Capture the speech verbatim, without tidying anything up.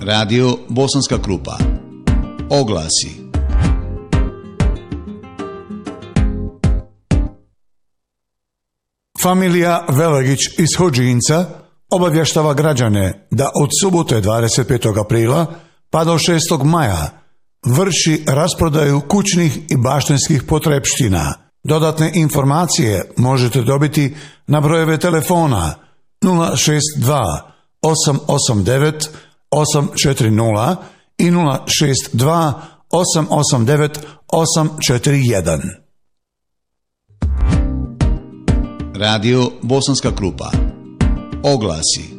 Radio Bosanska Krupa. Oglasi. Familija Velagić iz Hodžinca obavještava građane da od subote dvadeset petog aprila pa do šestog maja vrši rasprodaju kućnih i baštenskih potrepština. Dodatne informacije možete dobiti na brojeve telefona nula šest dva osam osam devet osam četiri nula i nula šest dva osam osam devet osam četiri jedan. Radio Bosanska Krupa. Oglasi.